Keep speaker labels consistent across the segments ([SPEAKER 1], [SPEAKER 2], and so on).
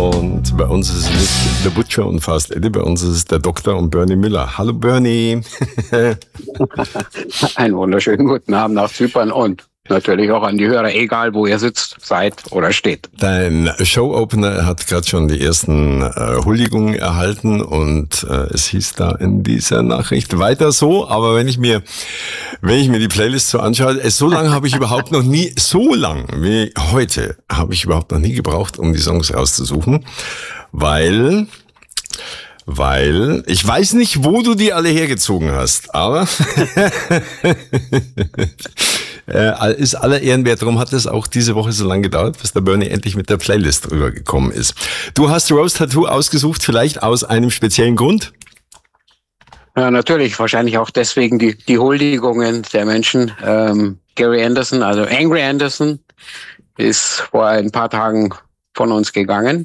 [SPEAKER 1] Und bei uns ist es nicht der Butcher und Fast Eddie, bei uns ist es der Doktor und Bernie Müller. Hallo Bernie.
[SPEAKER 2] Einen wunderschönen guten Abend nach Zypern und natürlich auch an die Hörer, egal wo ihr sitzt, seid oder steht.
[SPEAKER 1] Dein Show-Opener hat gerade schon die ersten Huldigungen erhalten und es hieß da in dieser Nachricht weiter so, aber wenn ich mir die Playlist so anschaue, so lange habe ich überhaupt noch nie, so lang wie heute, habe ich überhaupt noch nie gebraucht, um die Songs rauszusuchen, weil ich weiß nicht, wo du die alle hergezogen hast, aber ist aller Ehren wert. Darum hat es auch diese Woche so lange gedauert, bis der Bernie endlich mit der Playlist rübergekommen ist. Du hast Rose Tattoo ausgesucht, vielleicht aus einem speziellen Grund?
[SPEAKER 2] Ja, natürlich, wahrscheinlich auch deswegen die Huldigungen der Menschen. Gary Anderson, also Angry Anderson, ist vor ein paar Tagen von uns gegangen.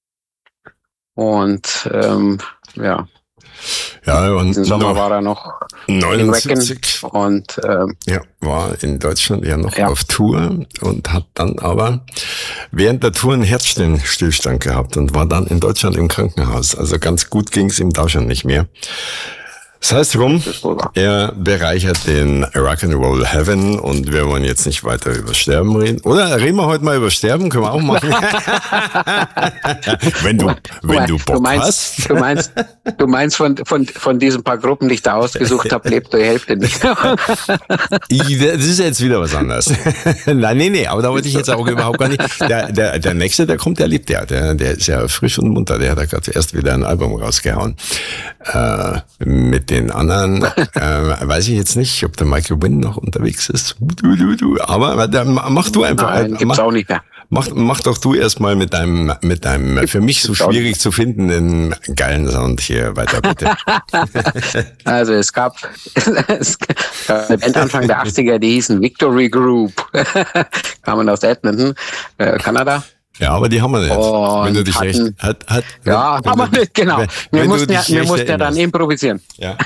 [SPEAKER 2] Und ja, und diesen Sommer war er noch
[SPEAKER 1] 79
[SPEAKER 2] in und
[SPEAKER 1] war in Deutschland ja noch auf Tour und hat dann aber während der Tour einen Herzstillstand gehabt und war dann in Deutschland im Krankenhaus. Also ganz gut ging es ihm da schon nicht mehr. Das heißt drum, er bereichert den Rock'n'Roll Heaven und wir wollen jetzt nicht weiter über Sterben reden. Oder reden wir heute mal über Sterben, können wir auch machen. wenn du Bock hast.
[SPEAKER 2] Du meinst von diesen paar Gruppen, die ich da ausgesucht habe, lebt die Hälfte nicht.
[SPEAKER 1] Das ist jetzt wieder was anderes. Nee, aber da wollte ich jetzt auch überhaupt gar nicht. Der Nächste, der kommt, der lebt ja. Der ist ja frisch und munter. Der hat ja gerade erst wieder ein Album rausgehauen. Mit den anderen weiß ich jetzt nicht, ob der Michael Wynn noch unterwegs ist. Aber mach du einfach.
[SPEAKER 2] Nein, gibt's auch nicht mehr.
[SPEAKER 1] Mach doch du erstmal mit deinem für mich so schwierig zu findenden geilen Sound hier weiter, bitte.
[SPEAKER 2] Also es gab eine Band Anfang der 80er, die hießen Victory Group. Kamen aus Edmonton, Kanada.
[SPEAKER 1] Ja, aber die haben wir nicht.
[SPEAKER 2] Und
[SPEAKER 1] wenn du dich recht...
[SPEAKER 2] Ja, haben wir nicht, genau. Wir mussten ja dann improvisieren.
[SPEAKER 1] Ja.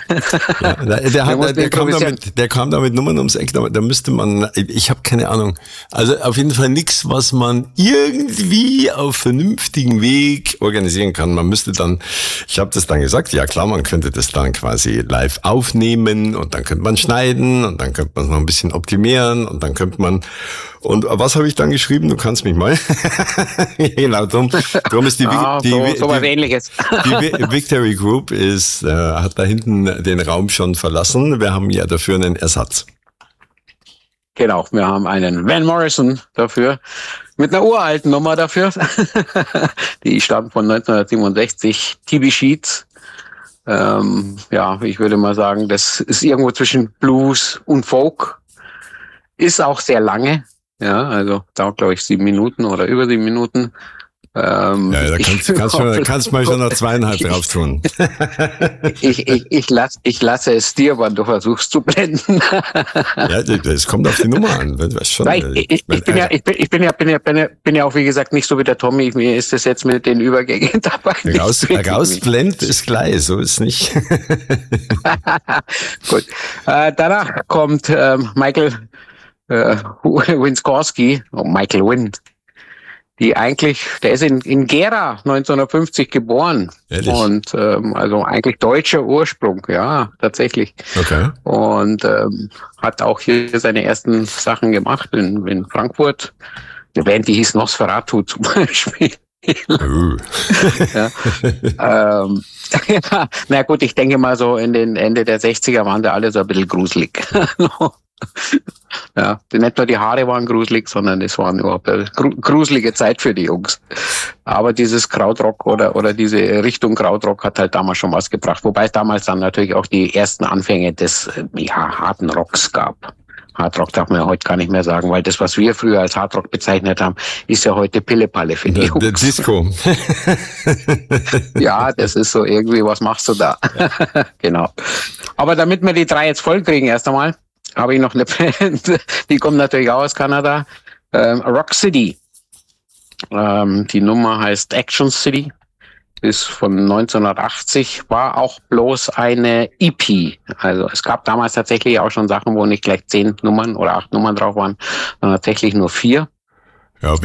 [SPEAKER 1] Der kam da mit Nummern ums Eck. Da müsste man... Ich habe keine Ahnung. Also auf jeden Fall nichts, was man irgendwie auf vernünftigen Weg organisieren kann. Man müsste dann... Ich habe das dann gesagt, ja klar, man könnte das dann quasi live aufnehmen und dann könnte man schneiden und dann könnte man es noch ein bisschen optimieren und dann könnte man... Und was habe ich dann geschrieben? Du kannst mich mal. Genau, drum ist
[SPEAKER 2] sowas Ähnliches.
[SPEAKER 1] Die Victory Group hat da hinten den Raum schon verlassen. Wir haben ja dafür einen Ersatz.
[SPEAKER 2] Genau, wir haben einen Van Morrison dafür, mit einer uralten Nummer dafür. Die stammt von 1967, TB Sheets. Ich würde mal sagen, das ist irgendwo zwischen Blues und Folk. Ist auch sehr lange. Ja, also dauert, glaube ich, 7 Minuten oder über 7 Minuten.
[SPEAKER 1] Da kannst mal schon noch 2,5 drauf tun.
[SPEAKER 2] Ich lasse es dir, wann du versuchst zu blenden.
[SPEAKER 1] Ja, das kommt auf die Nummer an.
[SPEAKER 2] Ich bin ja auch, wie gesagt, nicht so wie der Tommy. Mir ist das jetzt mit den Übergängen dabei.
[SPEAKER 1] Rausblend ist gleich, so ist nicht.
[SPEAKER 2] Gut. Danach kommt Michael Winskorski, Michael Wynn, der ist in Gera 1950 geboren.
[SPEAKER 1] Ehrlich?
[SPEAKER 2] Und also eigentlich deutscher Ursprung, ja, tatsächlich.
[SPEAKER 1] Okay.
[SPEAKER 2] Und hat auch hier seine ersten Sachen gemacht in Frankfurt. Eine Band, die hieß Nosferatu zum Beispiel. Na gut, ich denke mal so in den Ende der 60er waren da alle so ein bisschen gruselig. Ja, nicht nur die Haare waren gruselig, sondern es war überhaupt eine gruselige Zeit für die Jungs. Aber dieses Krautrock oder diese Richtung Krautrock hat halt damals schon was gebracht. Wobei es damals dann natürlich auch die ersten Anfänge des harten Rocks gab. Hardrock darf man ja heute gar nicht mehr sagen, weil das, was wir früher als Hardrock bezeichnet haben, ist ja heute Pillepalle für die Jungs.
[SPEAKER 1] Der Disco.
[SPEAKER 2] Ja, das ist so irgendwie, was machst du da? Ja. Genau. Aber damit wir die 3 jetzt voll kriegen, erst einmal, habe ich noch eine Band, die kommt natürlich auch aus Kanada, Rock City. Die Nummer heißt Action City, ist von 1980, war auch bloß eine EP. Also es gab damals tatsächlich auch schon Sachen, wo nicht gleich 10 Nummern oder 8 Nummern drauf waren, sondern tatsächlich nur 4.